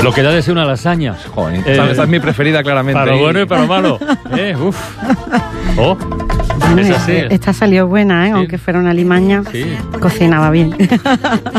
Lo que da de ser una lasaña. Joder, esta es mi preferida, claramente. Para lo bueno y para lo malo. Uf. Oh. Bueno, esta salió buena, ¿eh? Sí. Aunque fuera una limaña, Sí. cocinaba bien.